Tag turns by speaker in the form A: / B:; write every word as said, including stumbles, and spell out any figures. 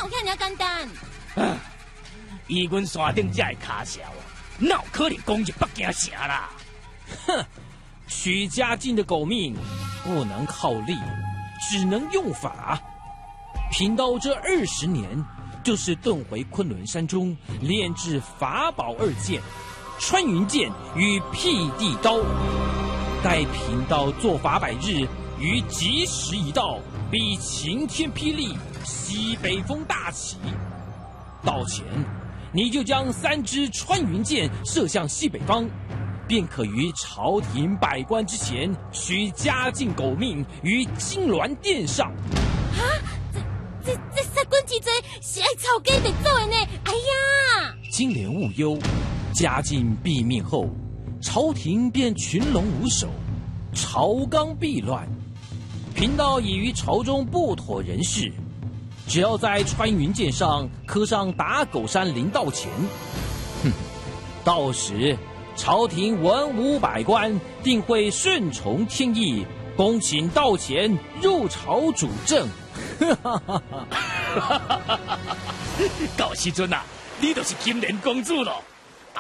A: 有遐尔简单？
B: 啊，以阮山顶才会卡小，哪有可能攻入北京城啦？
C: 哼，许家劲的狗命不能靠力，只能用法。贫道这二十年，就是遁回昆仑山中，炼制法宝二剑。穿云箭与辟地刀，待贫道做法百日，于吉时一到，必晴天霹雳，西北风大起。到前，你就将三支穿云箭射向西北方，便可于朝廷百官之前，许嘉靖狗命于金銮殿上。
A: 啊，这这这三军之罪是爱草根得做的呢！哎呀，
C: 金莲勿忧。嘉靖毙命后，朝廷便群龙无首，朝纲必乱。贫道已于朝中不妥人事，只要在穿云箭上刻上打狗山临道前，哼，到时朝廷文武百官定会顺从天意，恭请道前入朝主政。哈哈哈！
B: 到时阵啊，你就是金莲公主咯。